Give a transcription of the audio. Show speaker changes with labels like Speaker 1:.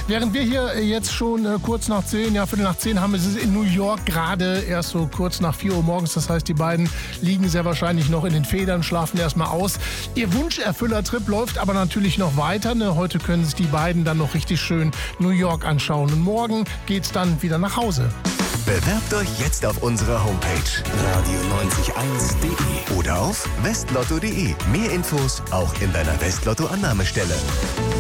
Speaker 1: Während wir hier jetzt schon kurz nach 10, ja Viertel nach 10 haben, ist es in New York gerade erst so kurz nach 4 Uhr morgens. Das heißt, die beiden liegen sehr wahrscheinlich noch in den Federn, schlafen erstmal aus. Ihr Wunscherfüller-Trip läuft aber natürlich noch weiter. Ne? Heute können sich die beiden dann noch richtig schön New York anschauen. Und morgen geht's dann wieder nach Hause.
Speaker 2: Bewerbt euch jetzt auf unserer Homepage radio901.de oder auf westlotto.de. Mehr Infos auch in deiner Westlotto-Annahmestelle.